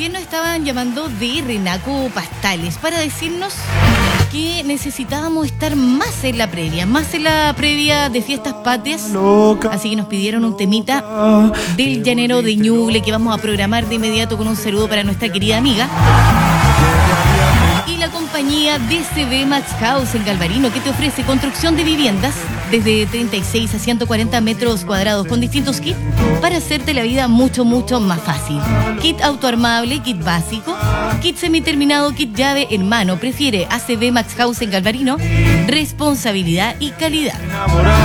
recién nos estaban llamando de Renaco Pastales para decirnos que necesitábamos estar más en la previa de Fiestas Patrias. Así que nos pidieron un temita del Llanero de Ñuble que vamos a programar de inmediato con un saludo para nuestra querida amiga. Y la compañía DCB Max House en Galvarino, que te ofrece construcción de viviendas desde 36 a 140 metros cuadrados con distintos kits para hacerte la vida mucho, mucho más fácil. Kit autoarmable, kit básico, kit semiterminado, kit llave en mano. Prefiere ACB Max House en Galvarino, responsabilidad y calidad.